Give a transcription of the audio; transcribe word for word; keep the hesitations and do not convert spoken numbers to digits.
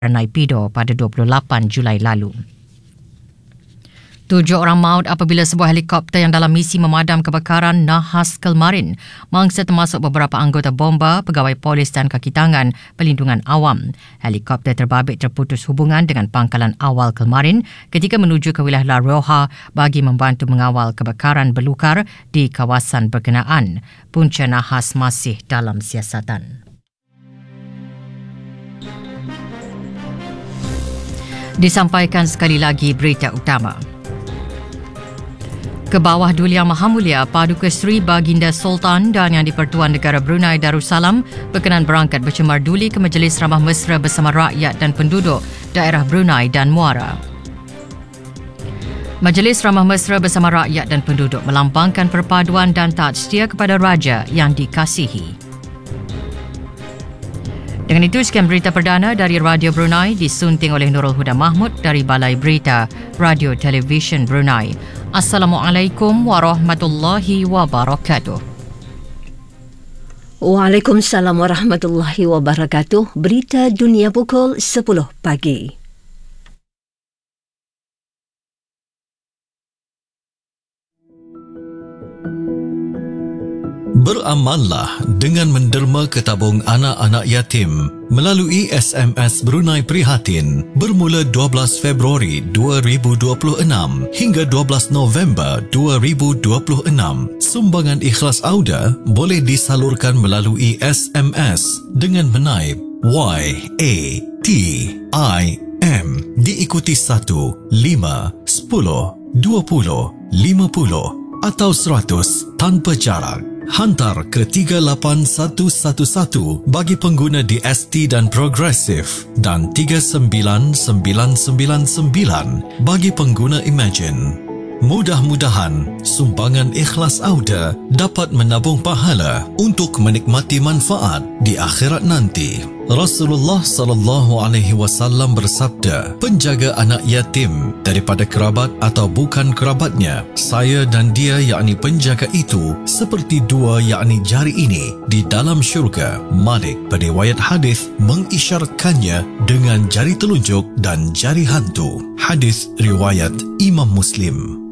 Naypyidaw pada dua puluh lapan Julai lalu. Tujuh orang maut apabila sebuah helikopter yang dalam misi memadam kebakaran nahas Kelmarin, mangsa termasuk beberapa anggota bomba, pegawai polis dan kaki tangan pelindungan awam. Helikopter terbabit terputus hubungan dengan pangkalan awal Kelmarin ketika menuju ke wilayah La Rioja bagi membantu mengawal kebakaran belukar di kawasan berkenaan. Punca nahas masih dalam siasatan. Disampaikan sekali lagi berita utama. Ke bawah Duli Yang Maha Mulia Paduka Seri Baginda Sultan dan Yang di-Pertuan Negara Brunei Darussalam berkenan berangkat bercemar duli ke Majlis Ramah Mesra bersama rakyat dan penduduk daerah Brunei dan Muara. Majlis Ramah Mesra bersama rakyat dan penduduk melambangkan perpaduan dan taat setia kepada Raja yang dikasihi. Dengan itu, sekian berita perdana dari Radio Brunei disunting oleh Nurul Huda Mahmud dari Balai Berita Radio Television Brunei. Assalamualaikum warahmatullahi wabarakatuh. Waalaikumsalam warahmatullahi wabarakatuh. Berita dunia pukul sepuluh pagi. Beramallah dengan menderma ke tabung anak-anak yatim melalui S M S Brunei Prihatin bermula dua belas Februari dua ribu dua puluh enam hingga dua belas November dua ribu dua puluh enam. Sumbangan ikhlas Auda boleh disalurkan melalui S M S dengan menaip Y A T I M diikuti satu, lima, sepuluh, dua puluh, lima puluh atau seratus tanpa jarak. Hantar ke tiga lapan satu satu satu bagi pengguna D S T dan Progresif dan tiga sembilan sembilan sembilan sembilan bagi pengguna Imagine. Mudah-mudahan sumbangan ikhlas Auda dapat menabung pahala untuk menikmati manfaat di akhirat nanti. Rasulullah sallallahu alaihi wasallam bersabda, penjaga anak yatim daripada kerabat atau bukan kerabatnya, saya dan dia yakni penjaga itu seperti dua yakni jari ini di dalam syurga. Malik beriwayat hadis mengisyaratkannya dengan jari telunjuk dan jari hantu. Hadis riwayat Imam Muslim.